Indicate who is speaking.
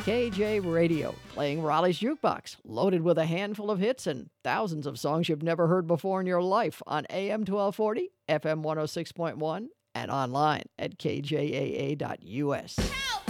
Speaker 1: KJ Radio, playing Raleigh's Jukebox, loaded with a handful of hits and thousands of songs you've never heard before in your life on AM 1240, FM 106.1, and online at kjaa.us.
Speaker 2: Help!